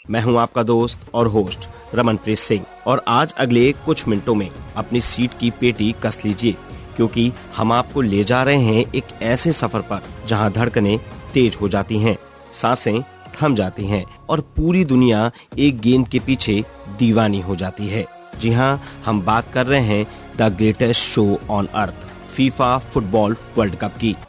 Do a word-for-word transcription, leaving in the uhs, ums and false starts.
मैं हूं आपका दोस्त और होस्ट रमनप्रीत सिंह और आज अगले कुछ मिनटों में अपनी सीट की पेटी कस लीजिए क्योंकि हम आपको ले जा रहे हैं एक ऐसे सफर पर जहां धड़कनें तेज हो जाती हैं, सांसें थम जाती हैं और पूरी दुनिया एक गेंद के पीछे दीवानी हो जाती है। जी हां, हम बात कर रहे हैं the greatest show on earth, FIFA football world cup की।